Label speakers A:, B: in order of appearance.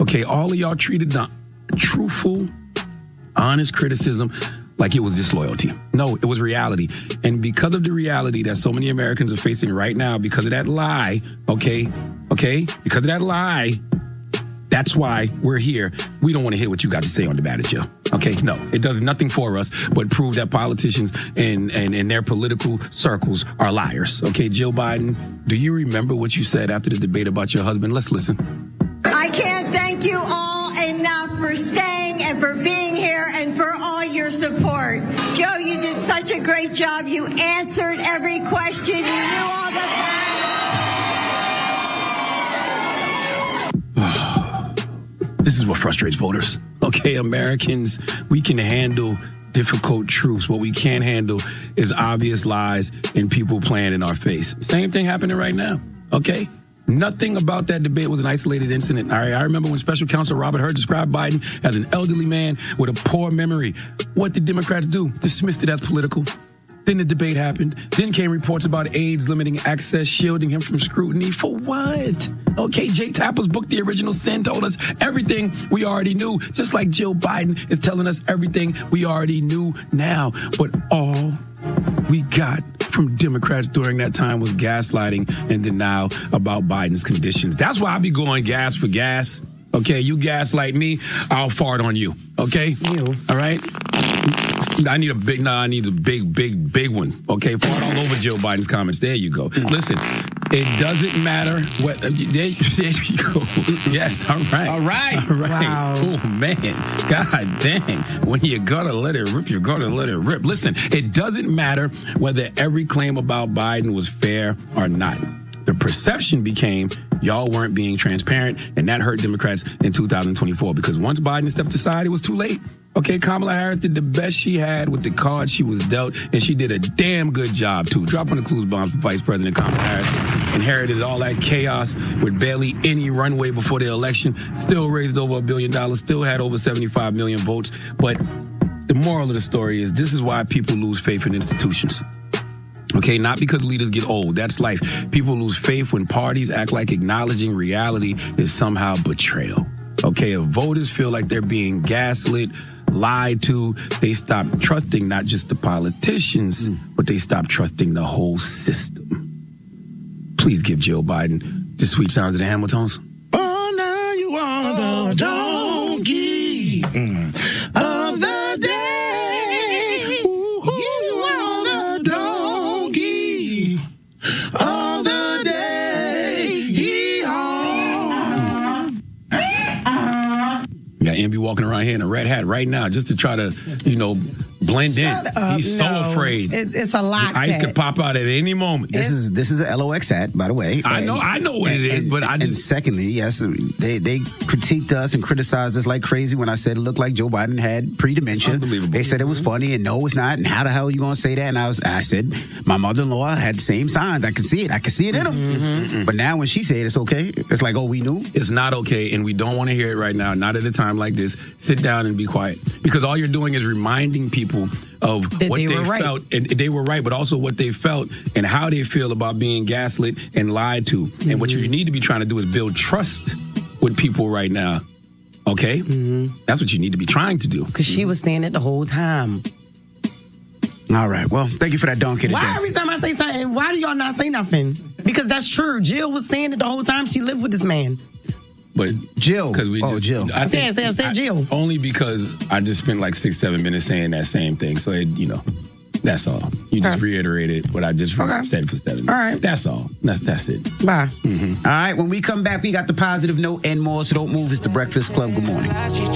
A: Okay, all of y'all treated the truthful, honest criticism like it was disloyalty. No, it was reality. And because of the reality that so many Americans are facing right now, because of that lie, okay, because of that lie, that's why we're here. We don't want to hear what you got to say on the Bad Show. Okay, no, it does nothing for us but prove that politicians and their political circles are liars. Okay, Jill Biden, do you remember what you said after the debate about your husband? Let's listen.
B: I can't thank you all enough for staying and for being here and for all your support. Joe, you did such a great job. You answered every question. You knew all the facts.
A: This is what frustrates voters. Okay, Americans, we can handle difficult truths. What we can't handle is obvious lies and people playing in our face. Same thing happening right now. Okay? Nothing about that debate was an isolated incident. All right, I remember when Special Counsel Robert Hur described Biden as an elderly man with a poor memory. What did Democrats do? Dismissed it as political. Then the debate happened. Then came reports about AIDS limiting access, shielding him from scrutiny. For what? Okay, Jake Tapper's book, The Original Sin, told us everything we already knew, just like Jill Biden is telling us everything we already knew now. But all we got from Democrats during that time was gaslighting and denial about Biden's conditions. That's why I be going gas for gas. Okay, you gaslight me, I'll fart on you. Okay?
C: Ew.
A: All right? I need a big one. Okay, fart all over Joe Biden's comments. There you go. Listen, it doesn't matter what. There you go. Yes, all right.
C: All right.
A: Wow. Oh, man. God dang. When you're going to let it rip, you're going to let it rip. Listen, it doesn't matter whether every claim about Biden was fair or not. The perception became y'all weren't being transparent, and that hurt Democrats in 2024 because once Biden stepped aside, it was too late. Okay, Kamala Harris did the best she had with the cards she was dealt, and she did a damn good job, too. Dropping the clues bombs for Vice President Kamala Harris. Inherited all that chaos with barely any runway before the election. Still raised over $1 billion. Still had over 75 million votes. But the moral of the story is this is why people lose faith in institutions. Okay, not because leaders get old. That's life. People lose faith when parties act like acknowledging reality is somehow betrayal. Okay, if voters feel like they're being gaslit, lied to, they stop trusting not just the politicians, but they stop trusting the whole system. Please give Jill Biden the sweet sounds of the Hamiltons.
D: Oh, now you are the donkey of the day. You are the donkey of the day. Yee-haw.
A: Got Envy walking around here in a red hat right now just to try to, blend in. He's so afraid.
C: It's a lock.
A: Ice could pop out at any moment.
E: This is a LOX hat, by the way.
A: I know what it is, but
E: and secondly, yes, they critiqued us and criticized us like crazy when I said it looked like Joe Biden had pre-dementia.
A: Unbelievable.
E: They said it was funny, and no, it's not. And how the hell are you going to say that? And I said my mother-in-law had the same signs. I could see it. I could see it in him. Mm-hmm. But now when she said it's okay, it's like, oh, we knew.
A: It's not okay, and we don't want to hear it right now. Not at a time like this. Sit down and be quiet, because all you're doing is reminding people of
C: that
A: what they
C: right.
A: felt, and they were right, but also what they felt and how they feel about being gaslit and lied to. Mm-hmm. And what you need to be trying to do is build trust with people right now. Okay? Mm-hmm. That's what you need to be trying to do.
C: Because she was saying it the whole time.
E: All right. Well, thank you for that donkey.
C: Why every time I say something, why do y'all not say nothing? Because that's true. Jill was saying it the whole time she lived with this man.
A: But
E: Jill.
C: Jill. I said Jill.
A: Only because I just spent like 6-7 minutes saying that same thing. So, that's all. You just reiterated what I just said for 7 minutes.
C: All right.
A: That's all. That's it.
C: Bye.
E: Mm-hmm. All right. When we come back, we got the positive note and more. So don't move. It's the Breakfast Club. Good morning.